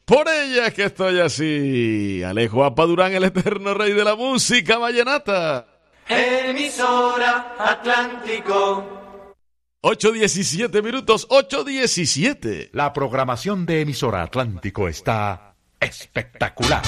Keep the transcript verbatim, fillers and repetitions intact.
Por ella es que estoy así. Alejo Apadurán, el eterno rey de la música vallenata. Emisora Atlántico. ocho diecisiete minutos, ocho diecisiete. La programación de Emisora Atlántico está espectacular.